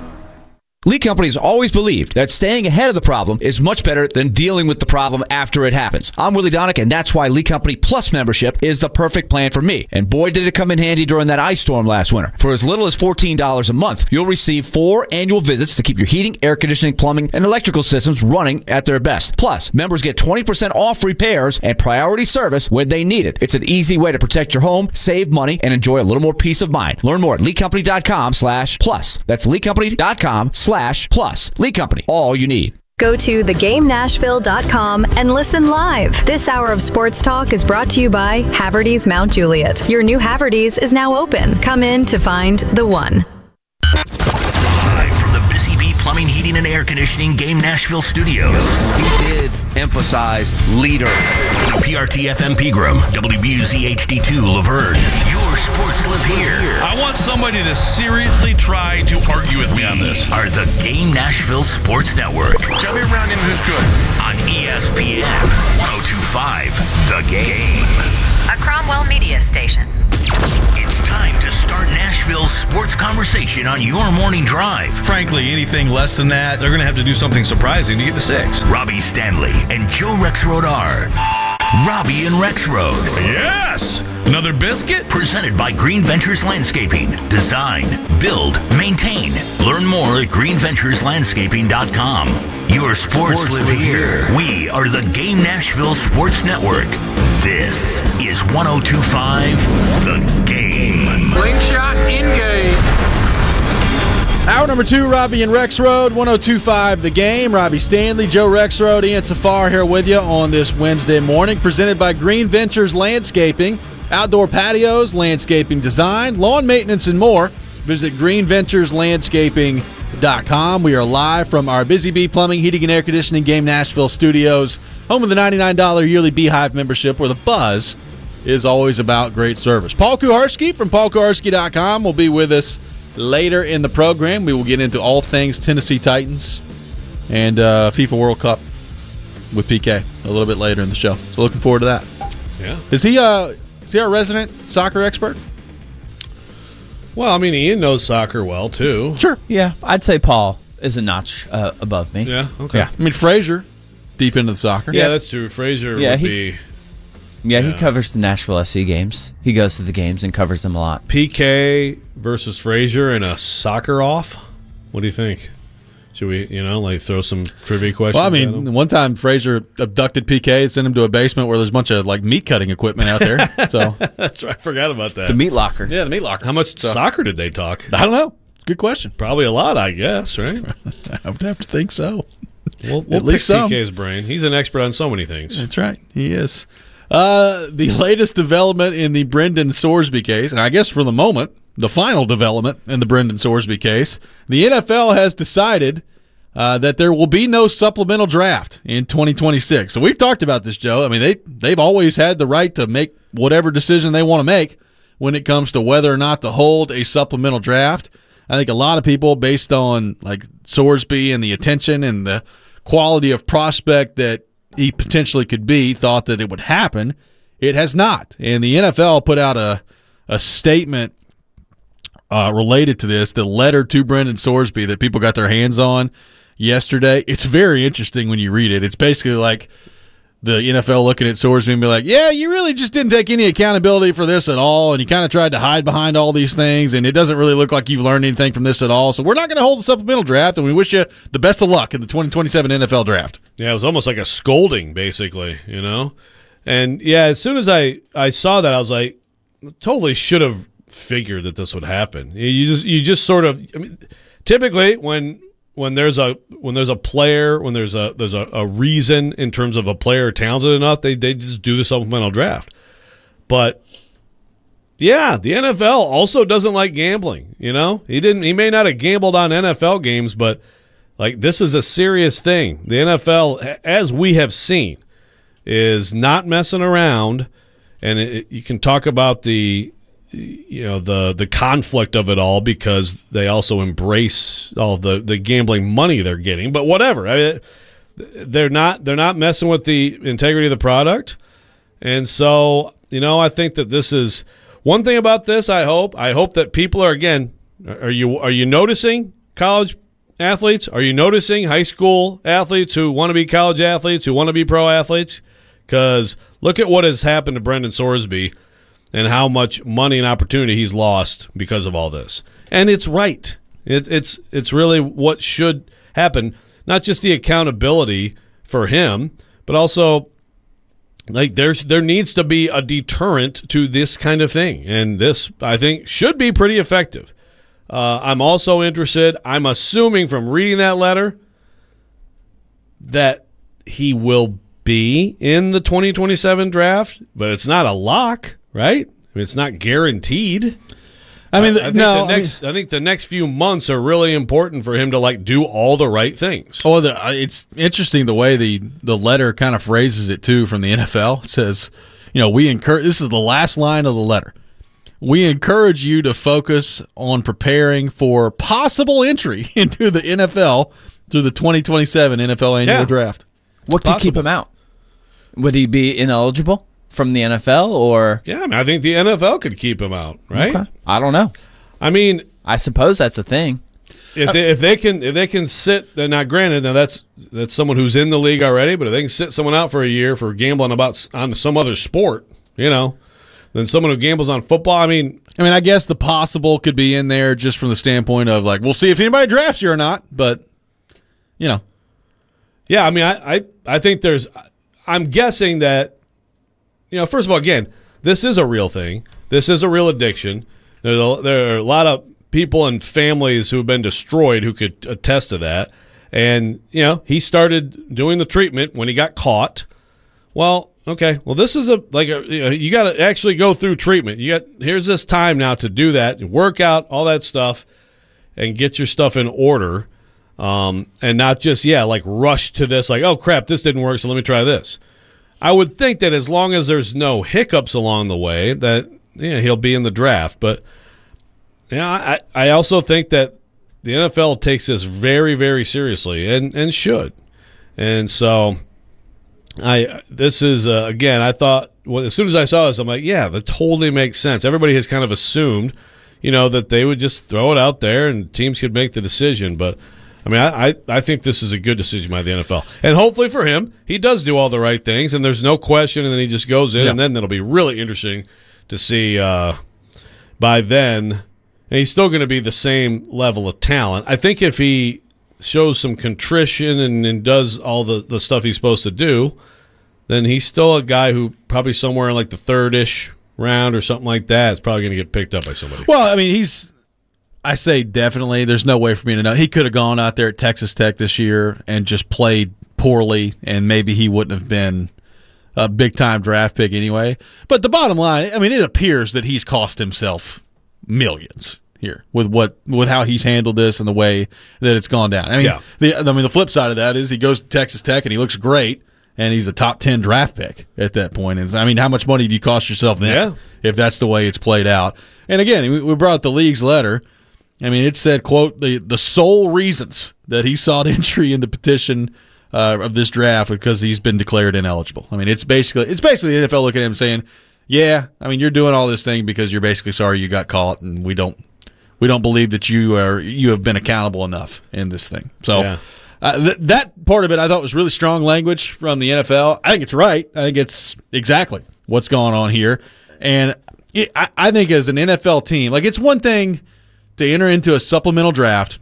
Lee Company has always believed that staying ahead of the problem is much better than dealing with the problem after it happens. I'm Willie Donick, and that's why Lee Company Plus membership is the perfect plan for me. And boy, did it come in handy during that ice storm last winter. For as little as fourteen dollars a month, you'll receive four annual visits to keep your heating, air conditioning, plumbing, and electrical systems running at their best. Plus, members get twenty percent off repairs and priority service when they need it. It's an easy way to protect your home, save money, and enjoy a little more peace of mind. Learn more at lee company dot com slash plus. That's lee company dot com slash plus. Lee Company, all you need.
Go to the game nashville dot com and listen live. This hour of sports talk is brought to you by Haverty's Mount Juliet. Your new Haverty's is now open. Come in to find the one.
Live from the Busy Bee Plumbing, Heating, Heating and Air Conditioning Game Nashville Studios.
He did emphasize leader.
W P R T F M Pegram, W B U Z H D two Laverne. Your sports live here.
I want somebody to seriously try to argue with me on this.
Are the Game Nashville Sports Network.
Tell me around him who's good.
On E S P N one oh two point five, The Game.
A Cromwell media station.
It's time to start Nashville's sports conversation on your morning drive.
Frankly, anything less than that, they're going to have to do something surprising to get to six.
Robbie Stanley and Joe Rexrode are Robbie and Rexrode.
Yes! Another biscuit?
Presented by Green Ventures Landscaping. Design, build, maintain. Learn more at green ventures landscaping dot com. Your sports, sports live, live here. here. We are the Game Nashville Sports Network. This is one oh two point five, The Game.
Slingshot in-game.
Hour number two, Robbie and Rexrode, one oh two point five The Game. Robbie Stanley, Joe Rexrode, Ian Safar here with you on this Wednesday morning. Presented by Green Ventures Landscaping. Outdoor patios, landscaping design, lawn maintenance, and more. Visit green ventures landscaping dot com. We are live from our Busy Bee Plumbing, Heating, and Air Conditioning Game Nashville studios, home of the ninety-nine dollars yearly Beehive membership, where the buzz is always about great service. Paul Kuharsky from paul kuharsky dot com will be with us later in the program. We will get into all things Tennessee Titans and uh, FIFA World Cup with P K a little bit later in the show. So looking forward to that.
Yeah.
Is he uh is he our resident soccer expert?
Well, I mean, Ian knows soccer well, too.
Sure.
Yeah, I'd say Paul is a notch uh, above me.
Yeah, okay.
Yeah. I mean, Frazier, deep into the soccer.
Yeah, that's true. Frazier
yeah,
would
he,
be...
Yeah,
yeah,
he covers the Nashville S C games. He goes to the games and covers them a lot.
P K versus Frazier in a soccer off? What do you think? Should we, you know, like throw some trivia questions?
Well, I mean, one time Frazier abducted P K, sent him to a basement where there's a bunch of like meat cutting equipment out there. So
that's right. I forgot about that.
The meat locker.
Yeah, the meat locker.
How much
so,
soccer did they talk?
I don't know. Good question.
Probably a lot, I guess, right?
I would have to think so.
We'll, we'll
At least
pick
some.
P K's brain. He's an expert on so many things.
That's right. He is. Uh, the latest development in the Brendan Sorsby case, and I guess for the moment, the final development in the Brendan Sorsby case, the N F L has decided uh, that there will be no supplemental draft in twenty twenty-six. So we've talked about this, Joe. I mean, they, they've always had the right to make whatever decision they want to make when it comes to whether or not to hold a supplemental draft. I think a lot of people, based on like Sorsby and the attention and the quality of prospect that he potentially could be, thought that it would happen. It has not. And the N F L put out a a statement uh, related to this, the letter to Brendan Sorsby that people got their hands on yesterday. It's very interesting when you read it. It's basically like the N F L looking at Sorsby and be like, yeah, you really just didn't take any accountability for this at all, and you kind of tried to hide behind all these things, and it doesn't really look like you've learned anything from this at all, so we're not going to hold the supplemental draft, and we wish you the best of luck in the twenty twenty-seven N F L draft.
Yeah, it was almost like a scolding, basically, you know? And, yeah, as soon as I, I saw that, I was like, totally should have figured that this would happen. You just you just sort of I mean, typically when when there's a when there's a player, when there's a there's a, a reason in terms of a player talented enough, they they just do the supplemental draft. But yeah, the N F L also doesn't like gambling, you know? He didn't he may not have gambled on N F L games, but like this is a serious thing. The N F L, as we have seen, is not messing around, and it, you can talk about the you know the the conflict of it all because they also embrace all the, the gambling money they're getting. But whatever, I mean, they're not they're not messing with the integrity of the product, and so you know I think that this is one thing about this. I hope I hope that people are again are you are you noticing college athletes? Are you noticing high school athletes who want to be college athletes, who want to be pro athletes? Because look at what has happened to Brendan Sorsby and how much money and opportunity he's lost because of all this. And it's right. It, it's it's really what should happen. Not just the accountability for him, but also like there's there needs to be a deterrent to this kind of thing. And this, I think, should be pretty effective. Uh, I'm also interested, I'm assuming from reading that letter, that he will be in the twenty twenty-seven draft, but it's not a lock, right? I mean, it's not guaranteed.
I mean,
I, I think
no,
the next, I, mean, I think the next few months are really important for him to like do all the right things.
Oh, the, it's interesting the way the the letter kind of phrases it too from the N F L. It says, you know, we encourage. This is the last line of the letter. We encourage you to focus on preparing for possible entry into the N F L through the twenty twenty-seven N F L annual
Yeah.
draft.
What could keep him out? Would he be ineligible from the N F L, or?
Yeah, I, mean, I think the N F L could keep him out, right?
Okay. I don't know.
I mean,
I suppose that's a thing.
If they, if they can if they can sit, now granted, now that's that's someone who's in the league already, but if they can sit someone out for a year for gambling about on some other sport, you know, than someone who gambles on football. I mean,
I mean, I guess the possible could be in there just from the standpoint of like, we'll see if anybody drafts you or not. But you know,
yeah, I mean, I I, I think there's. I'm guessing that, you know, first of all, again, this is a real thing. This is a real addiction. There's a, there are a lot of people and families who have been destroyed who could attest to that. And, you know, he started doing the treatment when he got caught. Well, okay. Well, this is a, like, a, you know, you got to actually go through treatment. You got, here's this time now to do that, work out, all that stuff, and get your stuff in order. Um, and not just, yeah, like rush to this, like, oh, crap, this didn't work, so let me try this. I would think that as long as there's no hiccups along the way, that yeah, he'll be in the draft. But yeah, I, I also think that the N F L takes this very, very seriously and, and should. And so I this is, uh, again, I thought, well, as soon as I saw this, I'm like, yeah, that totally makes sense. Everybody has kind of assumed, you know, that they would just throw it out there and teams could make the decision. But I mean, I, I, I think this is a good decision by the N F L. And hopefully for him, he does do all the right things, and there's no question, and then he just goes in,
yeah.
and then it'll be really interesting to see uh, by then. And he's still going to be the same level of talent. I think if he shows some contrition and, and does all the, the stuff he's supposed to do, then he's still a guy who probably somewhere in like the third-ish round or something like that is probably going to get picked up by somebody.
Well, I mean, he's – I say definitely. There's no way for me to know. He could have gone out there at Texas Tech this year and just played poorly, and maybe he wouldn't have been a big-time draft pick anyway. But the bottom line, I mean, it appears that he's cost himself millions here with what with how he's handled this and the way that it's gone down. I mean,
yeah.
the I mean, the flip side of that is he goes to Texas Tech and he looks great, and he's a top ten draft pick at that point. And I mean, how much money do you cost yourself then
yeah.
if that's the way it's played out? And again, we, we brought up the league's letter. I mean, it said, quote, the, the sole reasons that he sought entry in the petition uh, of this draft because he's been declared ineligible. I mean, it's basically it's basically the N F L looking at him saying, yeah, I mean, you're doing all this thing because you're basically sorry you got caught, and we don't we don't believe that you are you have been accountable enough in this thing. So
yeah.
uh, th- that part of it I thought was really strong language from the N F L. I think it's right. I think it's exactly what's going on here. And it, I, I think as an N F L team, like it's one thing to enter into a supplemental draft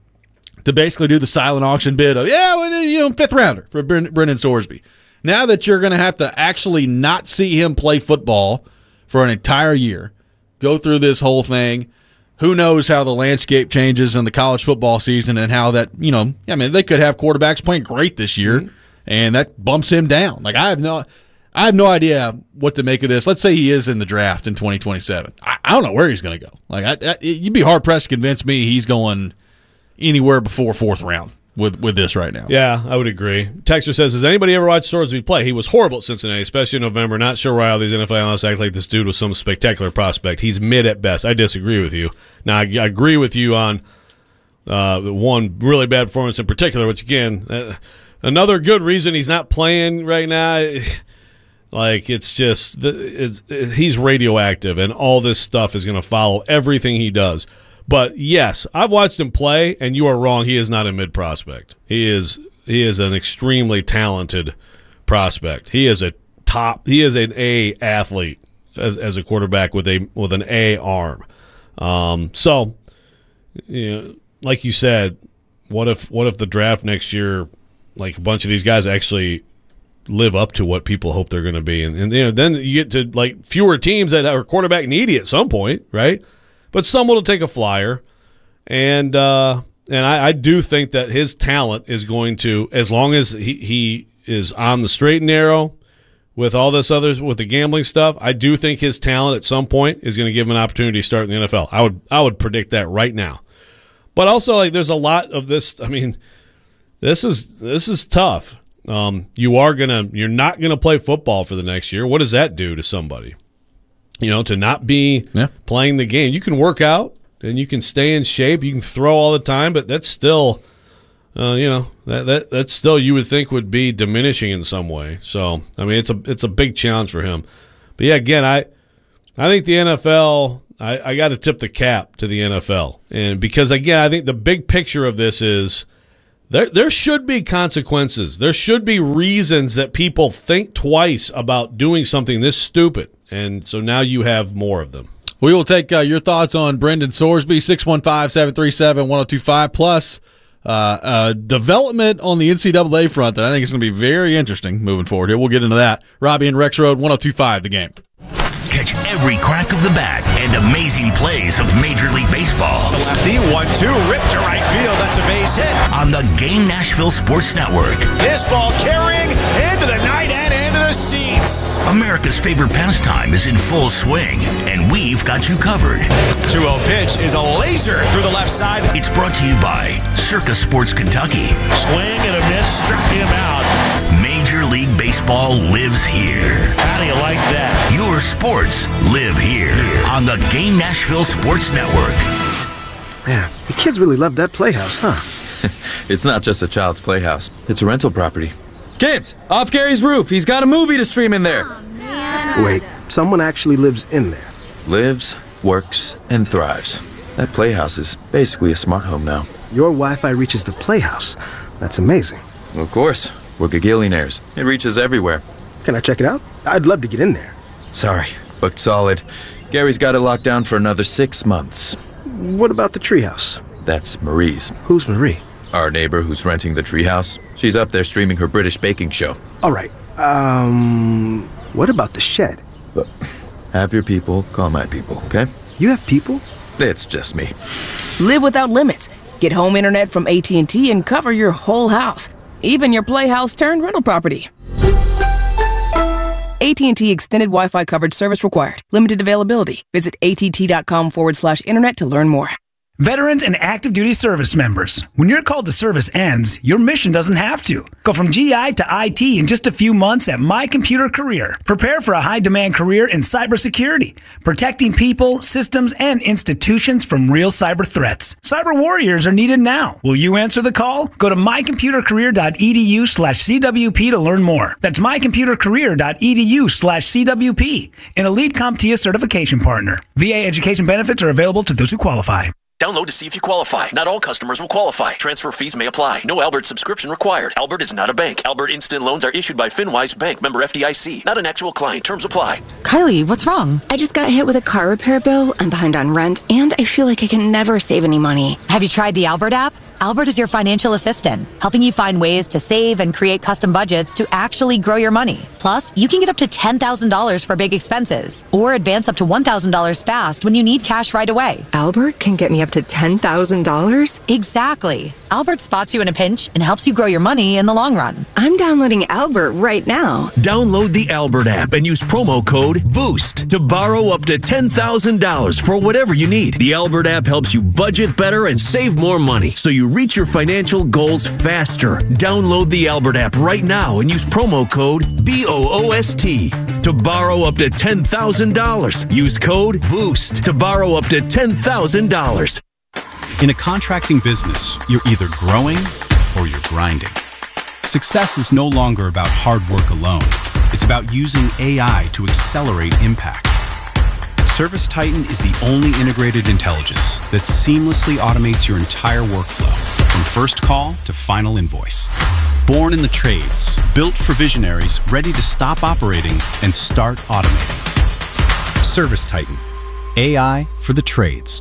to basically do the silent auction bid of, yeah, well, you know, fifth rounder for Brendan Sorsby. Now that you're going to have to actually not see him play football for an entire year, go through this whole thing, who knows how the landscape changes in the college football season and how that, you know, I mean, they could have quarterbacks playing great this year, mm-hmm. and that bumps him down. Like, I have no I have no idea what to make of this. Let's say he is in the draft in twenty twenty-seven. I, I don't know where he's going to go. Like, I, I, you'd be hard-pressed to convince me he's going anywhere before fourth round with, with this right now.
Yeah, I would agree. Texter says, has anybody ever watched Sorsby play? He was horrible at Cincinnati, especially in November. Not sure why all these N F L analysts act like this dude was some spectacular prospect. He's mid at best. I disagree with you. Now, I, I agree with you on uh, one really bad performance in particular, which, again, uh, another good reason he's not playing right now. Like, it's just, it's, he's radioactive, and all this stuff is going to follow everything he does. But, yes, I've watched him play, and you are wrong. He is not a mid-prospect. He is he is an extremely talented prospect. He is a top, he is an A athlete as, as a quarterback with a with an A arm. Um, so, you know, like you said, what if what if the draft next year, like a bunch of these guys actually live up to what people hope they're going to be, and, and you know, then you get to like fewer teams that are quarterback needy at some point, right? But someone will take a flyer, and uh, and I, I do think that his talent is going to, as long as he, he is on the straight and narrow with all this others with the gambling stuff, I do think his talent at some point is going to give him an opportunity to start in the N F L. I would I would predict that right now. But also, like, there's a lot of this. I mean, this is this is tough. Um, you are gonna you're not gonna play football for the next year. What does that do to somebody? You know, to not be
yeah.
playing the game. You can work out and you can stay in shape. You can throw all the time, but that's still, uh, you know, that that that's still you would think would be diminishing in some way. So, I mean, it's a it's a big challenge for him. But yeah, again, I I think the N F L. I, I got to tip the cap to the N F L, and because again, I think the big picture of this is there. There should be consequences. There should be reasons that people think twice about doing something this stupid, and so now you have more of them.
We will take uh, your thoughts on Brendan Sorsby, six one five, seven three seven, one oh two five, plus uh, uh, development on the N C double A front that I think is going to be very interesting moving forward here. We'll get into that. Robbie and Rex Road, one oh two five, The Game.
Catch every crack of the bat and amazing plays of Major League Baseball.
The lefty, one two, ripped to right field. That's a base hit.
On the Game Nashville Sports Network.
This ball carrying into the night and into the seats.
America's favorite pastime is in full swing, and we've got you covered.
two oh pitch is a laser through the left side.
It's brought to you by Circa Sports Kentucky.
Swing and a miss, struck him out.
Major League Baseball lives here.
How do you like that?
Your sports live here on the Game Nashville Sports Network.
Man, the kids really love that playhouse, huh?
It's not just a child's playhouse. It's a rental property. Kids, off Gary's roof. He's got a movie to stream in there.
Oh, wait, someone actually lives in there.
Lives, works, and thrives. That playhouse is basically a smart home now.
Your Wi-Fi reaches the playhouse. That's amazing.
Of course. We're gagillionaires. It reaches everywhere.
Can I check it out? I'd love to get in there.
Sorry, booked solid. Gary's got it locked down for another six months.
What about the treehouse?
That's Marie's.
Who's Marie?
Our neighbor who's renting the treehouse. She's up there streaming her British baking show.
All right. Um, what about the shed?
But have your people call my people, okay?
You have people?
It's just me.
Live without limits. Get home internet from A T and T and cover your whole house. Even your playhouse turned rental property. A T and T Extended Wi-Fi coverage service required. Limited availability. Visit att.com forward slash internet to learn more.
Veterans and active duty service members, when your call to service ends, your mission doesn't have to. Go from G I to I T in just a few months at My Computer Career. Prepare for a high-demand career in cybersecurity, protecting people, systems, and institutions from real cyber threats. Cyber warriors are needed now. Will you answer the call? Go to mycomputercareer.edu slash CWP to learn more. That's mycomputercareer.edu slash CWP, an elite CompTIA certification partner. V A education benefits are available to those who qualify.
Download to see if you qualify. Not all customers will qualify. Transfer fees may apply. No Albert subscription required. Albert is not a bank. Albert Instant Loans are issued by FinWise Bank, member F D I C. Not an actual client. Terms apply.
Kylie, what's wrong? I just got hit with a car repair bill. I'm behind on rent, and I feel like I can never save any money.
Have you tried the Albert app? Albert is your financial assistant, helping you find ways to save and create custom budgets to actually grow your money. Plus, you can get up to ten thousand dollars for big expenses, or advance up to one thousand dollars fast when you need cash right away.
Albert can get me up to ten thousand dollars?
Exactly. Albert spots you in a pinch and helps you grow your money in the long run.
I'm downloading Albert right now.
Download the Albert app and use promo code BOOST to borrow up to ten thousand dollars for whatever you need. The Albert app helps you budget better and save more money, so you reach your financial goals faster. Download the Albert app right now and use promo code B O O S T to borrow up to ten thousand dollars. Use code BOOST to borrow up to ten thousand dollars.
In a contracting business, you're either growing or you're grinding. Success is no longer about hard work alone. It's about using A I to accelerate impact. ServiceTitan is the only integrated intelligence that seamlessly automates your entire workflow, from first call to final invoice. Born in the trades, built for visionaries ready to stop operating and start automating. ServiceTitan, A I for the trades.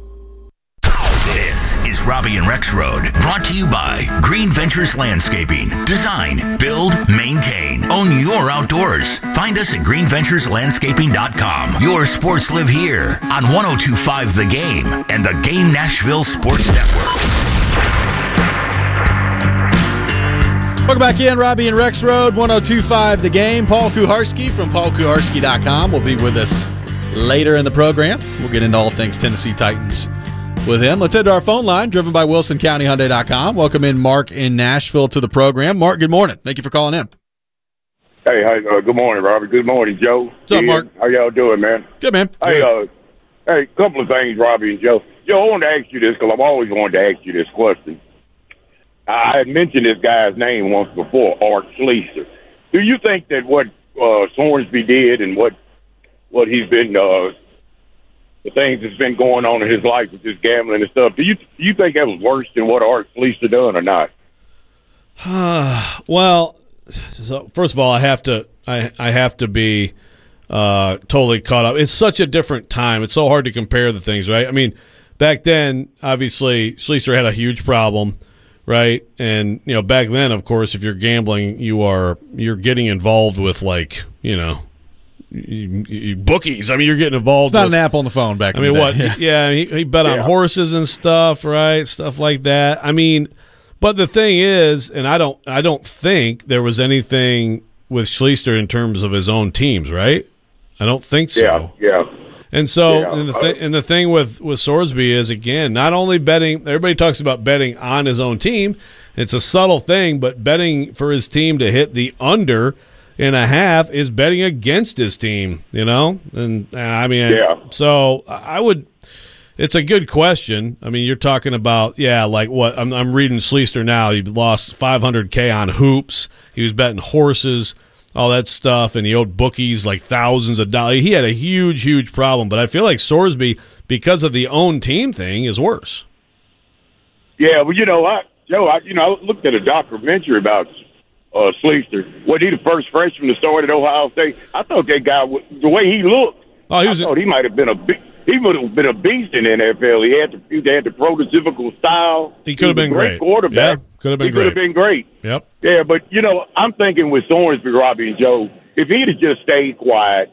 This is Robbie and Rex Road, brought to you by Green Ventures Landscaping. Design, build, maintain. Own your outdoors. Find us at green ventures landscaping dot com. Your sports live here on one oh two point five The Game and the Game Nashville Sports Network.
Welcome back in, Robbie and Rex Road, one oh two point five The Game. Paul Kuharsky from paul kuharsky dot com will be with us later in the program. We'll get into all things Tennessee Titans with him. Let's head to our phone line, driven by wilson county hyundai dot com. Welcome in Mark in Nashville to the program. Mark, good morning. Thank you for calling in.
Hey, hi, uh, good morning, Robbie. Good morning, Joe.
What's up, Mark?
How y'all doing, man?
Good, man.
Hey,
Good.
uh, hey, a couple of things, Robbie and Joe. Joe, I wanted to ask you this because I've always wanted to ask you this question. I had mentioned this guy's name once before, Art Schlichter. Do you think that what uh, Hornsby did and what what he's been, uh, the things that's been going on in his life with this gambling and stuff, do you do you think that was worse than what Art Schlichter done or not?
Well, so first of all, I have to I I have to be uh, totally caught up. It's such a different time. It's so hard to compare the things, right? I mean, back then, obviously, Schlichter had a huge problem. Right, and you know, back then, of course, if you're gambling, you are you're getting involved with like you know, you, you, bookies. I mean, you're getting involved.
It's not
with,
an app on the phone back.
I
in
mean,
the
what?
day.
Yeah, he, he bet on
Yeah.
horses and stuff, right? Stuff like that. I mean, but the thing is, and I don't, I don't think there was anything with Schlichter in terms of his own teams, right? I don't think so.
Yeah, yeah.
And so,
Yeah.
and, the th- and the thing with, with Sorsby is, again, not only betting, everybody talks about betting on his own team. It's a subtle thing, but betting for his team to hit the under in a half is betting against his team, you know? And, uh, I mean,
Yeah.
so I would, it's a good question. I mean, you're talking about, yeah, like what, I'm, I'm reading Schlichter now. He lost five hundred K on hoops. He was betting horses, all that stuff, and he owed bookies like thousands of dollars. He had a huge, huge problem. But I feel like Sorsby, because of the own team thing, is worse.
Yeah, well, you know, I, Joe, I, you know, I looked at a documentary about uh, Schlichter. Was he the first freshman to start at Ohio State? I thought that guy, w- the way he looked,
oh, he was
I thought he might have been a be- he would have been a beast in the N F L. He had the he had the prototypical style.
He could have
was
been
a great
great.
quarterback.
Yeah, could have been
he
great.
could have been great.
Yep.
Yeah, but, you know, I'm thinking with Thornsby, Robbie, and Joe, if he'd have just stayed quiet,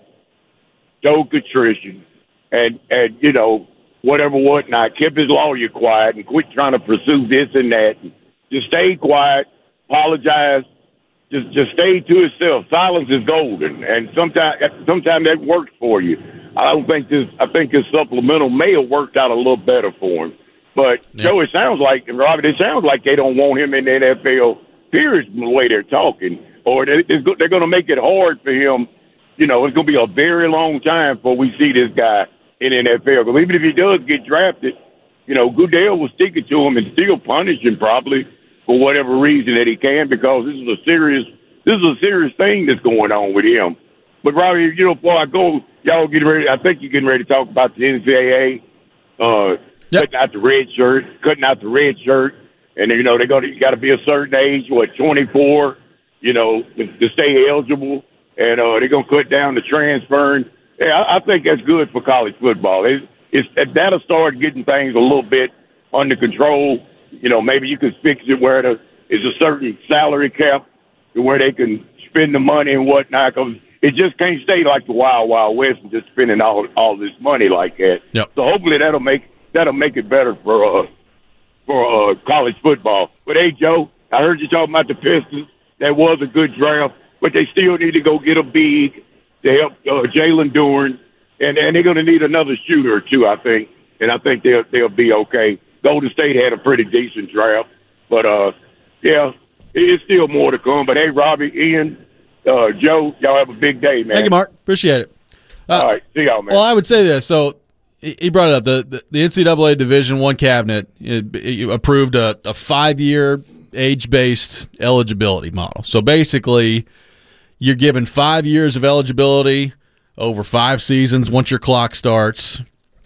showed contrition, and, and, you know, whatever, whatnot, kept his lawyer quiet and quit trying to pursue this and that, and just stayed quiet, apologize, just just stay to himself. Silence is golden, and sometimes sometimes that works for you. I don't think this. I think his supplemental may have worked out a little better for him. But
Yeah.
Joe, it sounds like, and Robert, it sounds like they don't want him in the N F L. Period, the way they're talking, or they, they're going to make it hard for him. You know, it's going to be a very long time before we see this guy in the N F L. Because even if he does get drafted, you know, Goodell will stick it to him and still punish him probably for whatever reason that he can, because this is a serious this is a serious thing that's going on with him. But Robbie, you know, before I go, y'all getting ready. I think you're getting ready to talk about the N C double A, uh,
Yep.
cutting out the red shirt, cutting out the red shirt, and you know they got you got to be a certain age, what twenty-four, you know, to, to stay eligible, and uh, they're gonna cut down the transferring. Yeah, I, I think that's good for college football. It, it's that'll start getting things a little bit under control. You know, maybe you can fix it where there is a certain salary cap to where they can spend the money and whatnot. Because it just can't stay like the Wild Wild West and just spending all all this money like that.
Yep.
So hopefully that'll make that'll make it better for uh, for uh, college football. But hey, Joe, I heard you talking about the Pistons. That was a good draft, but they still need to go get a big to help uh, Jalen Duren, and and they're going to need another shooter or two, I think. And I think they'll they'll be okay. Golden State had a pretty decent draft, but uh, yeah, it's still more to come. But hey, Robbie, Ian, uh, Joe, y'all have a big day, man.
Thank you, Mark. Appreciate it. Uh,
All right, see y'all, man.
Well, I would say this. So he he brought it up. The, the, the N C double A Division One cabinet it, it approved a, a five-year age-based eligibility model. So basically, you're given five years of eligibility over five seasons once your clock starts.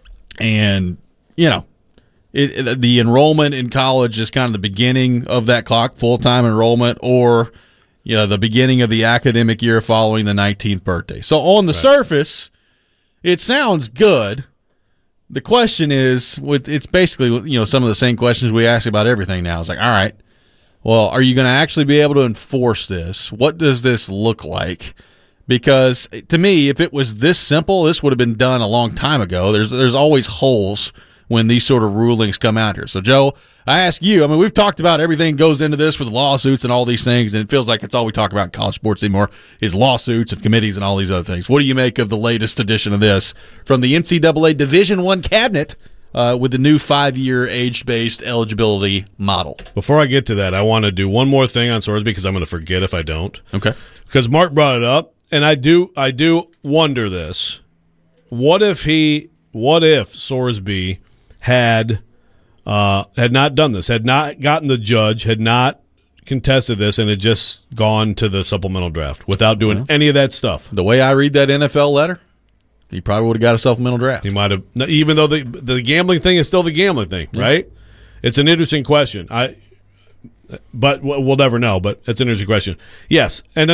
And, you know, it, it, the enrollment in college is kind of the beginning of that clock, full-time enrollment, or, you know, the beginning of the academic year following the nineteenth birthday. So on the
Right.
surface, it sounds good. The question is, with it's basically, you know, some of the same questions we ask about everything now. It's like, all right, well, are you going to actually be able to enforce this? What does this look like? Because to me, if it was this simple, this would have been done a long time ago. There's there's always holes when these sort of rulings come out here. So, Joe, I ask you, I mean, we've talked about everything goes into this with lawsuits and all these things, and it feels like it's all we talk about in college sports anymore is lawsuits and committees and all these other things. What do you make of the latest edition of this from the N C double A Division I cabinet uh, with the new five-year age-based eligibility model?
Before I get to that, I want to do one more thing on Sorsby because I'm going to forget if I don't.
Okay.
Because Mark brought it up, and I do I do wonder this. What if he, what if Sorsby had uh, had not done this, had not gotten the judge, had not contested this, and had just gone to the supplemental draft without doing
Well,
any of that stuff?
The way I read that N F L letter, he probably would have got a supplemental draft.
He might have, even though the the gambling thing is still the gambling thing,
Yeah.
right? It's an interesting question. I, but we'll never know. But it's an interesting question. Yes, and